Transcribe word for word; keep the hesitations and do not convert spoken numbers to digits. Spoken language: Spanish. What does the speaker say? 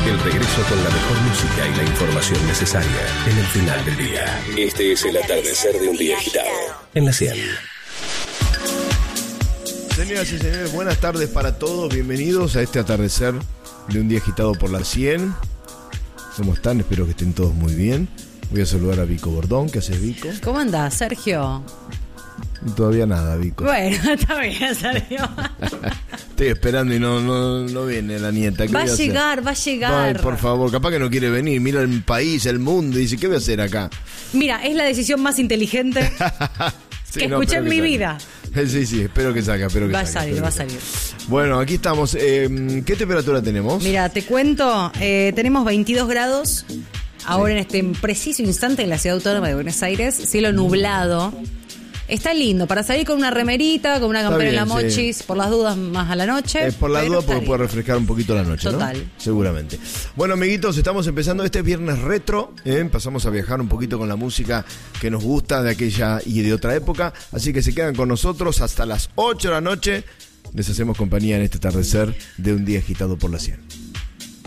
El regreso con la mejor música y la información necesaria en el final del día. Este es el atardecer de un día agitado. En la cien. Señoras y señores, buenas tardes para todos. Bienvenidos a este atardecer de un día agitado por la cien. ¿Cómo están? Espero que estén todos muy bien. Voy a saludar a Vico Bordón. ¿Qué haces, Vico? ¿Cómo andás, Sergio? Todavía nada, Vico. Bueno, está bien, Sergio. Estoy esperando y no, no, no viene la nieta. Va a llegar, va a llegar. Ay, por favor, capaz que no quiere venir. Mira el país, el mundo y dice, ¿qué voy a hacer acá? Mira, es la decisión más inteligente sí, que no, escuché en que mi salga. vida. Sí, sí, espero que salga, espero que Va a salga, salir, va a salga. salir. Bueno, aquí estamos. Eh, ¿Qué temperatura tenemos? Mira, te cuento, eh, tenemos veintidós grados. Ahora en este preciso instante en la ciudad autónoma de Buenos Aires, cielo nublado. Está lindo para salir con una remerita, con una campera en la bien, mochis, sí. por las dudas más a la noche. Eh, por la pero duda está porque puede lindo. refrescar un poquito la noche, Total. ¿no? Seguramente. Bueno, amiguitos, estamos empezando este viernes retro. ¿eh? Empezamos a viajar un poquito con la música que nos gusta de aquella y de otra época. Así que se quedan con nosotros hasta las ocho de la noche. Les hacemos compañía en este atardecer de un día agitado por la cien.